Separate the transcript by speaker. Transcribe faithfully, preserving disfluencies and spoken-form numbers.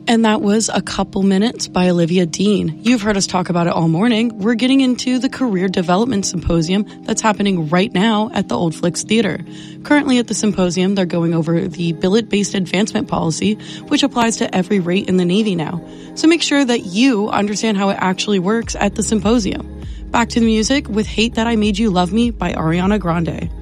Speaker 1: And that was A Couple Minutes by Olivia Dean. You've heard us talk about it all morning. We're getting into the Career Development Symposium that's happening right now at the Old Flicks Theater. Currently at the symposium, they're going over the billet-based advancement policy, which applies to every rate in the Navy now. So make sure that you understand how it actually works at the symposium. Back to the music with Hate That I Made You Love Me by Ariana Grande.